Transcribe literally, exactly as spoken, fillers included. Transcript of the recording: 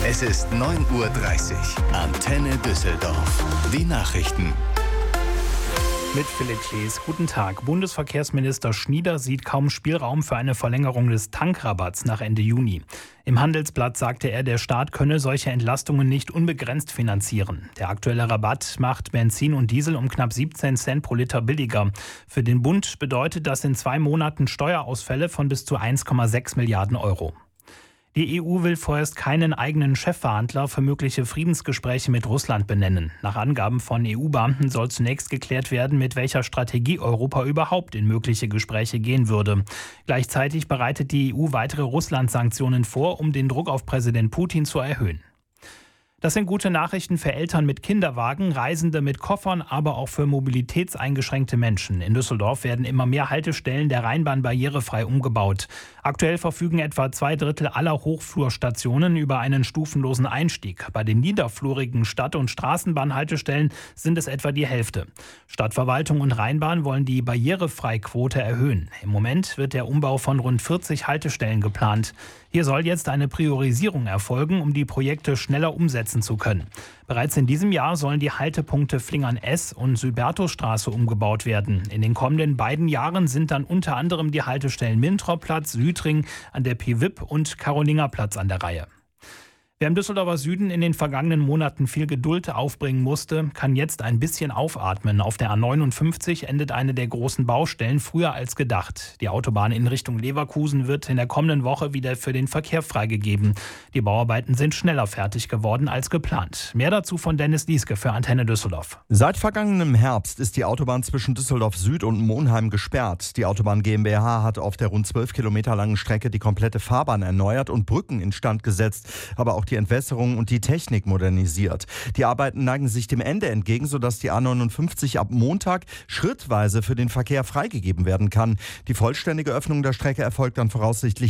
Es ist neun Uhr dreißig. Antenne Düsseldorf. Die Nachrichten. Mit Philipp Klees. Guten Tag. Bundesverkehrsminister Schnieder sieht kaum Spielraum für eine Verlängerung des Tankrabatts nach Ende Juni. Im Handelsblatt sagte er, der Staat könne solche Entlastungen nicht unbegrenzt finanzieren. Der aktuelle Rabatt macht Benzin und Diesel um knapp siebzehn Cent pro Liter billiger. Für den Bund bedeutet das in zwei Monaten Steuerausfälle von bis zu eins Komma sechs Milliarden Euro. Die E U will vorerst keinen eigenen Chefverhandler für mögliche Friedensgespräche mit Russland benennen. Nach Angaben von E U-Beamten soll zunächst geklärt werden, mit welcher Strategie Europa überhaupt in mögliche Gespräche gehen würde. Gleichzeitig bereitet die E U weitere Russland-Sanktionen vor, um den Druck auf Präsident Putin zu erhöhen. Das sind gute Nachrichten für Eltern mit Kinderwagen, Reisende mit Koffern, aber auch für mobilitätseingeschränkte Menschen. In Düsseldorf werden immer mehr Haltestellen der Rheinbahn barrierefrei umgebaut. Aktuell verfügen etwa zwei Drittel aller Hochflurstationen über einen stufenlosen Einstieg. Bei den niederflurigen Stadt- und Straßenbahnhaltestellen sind es etwa die Hälfte. Stadtverwaltung und Rheinbahn wollen die Barrierefreiquote erhöhen. Im Moment wird der Umbau von rund vierzig Haltestellen geplant. Hier soll jetzt eine Priorisierung erfolgen, um die Projekte schneller umsetzen zu können. Bereits in diesem Jahr sollen die Haltepunkte Flingern S und Südbertusstraße umgebaut werden. In den kommenden beiden Jahren sind dann unter anderem die Haltestellen Mintrop-Platz, Südring an der Piwip und Karolingerplatz an der Reihe. Wer im Düsseldorfer Süden in den vergangenen Monaten viel Geduld aufbringen musste, kann jetzt ein bisschen aufatmen. Auf der A neunundfünfzig endet eine der großen Baustellen früher als gedacht. Die Autobahn in Richtung Leverkusen wird in der kommenden Woche wieder für den Verkehr freigegeben. Die Bauarbeiten sind schneller fertig geworden als geplant. Mehr dazu von Dennis Lieske für Antenne Düsseldorf. Seit vergangenem Herbst ist die Autobahn zwischen Düsseldorf Süd und Monheim gesperrt. Die Autobahn GmbH hat auf der rund zwölf Kilometer langen Strecke die komplette Fahrbahn erneuert und Brücken instand gesetzt, aber auch die Entwässerung und die Technik modernisiert. Die Arbeiten neigen sich dem Ende entgegen, sodass die A neunundfünfzig ab Montag schrittweise für den Verkehr freigegeben werden kann. Die vollständige Öffnung der Strecke erfolgt dann voraussichtlich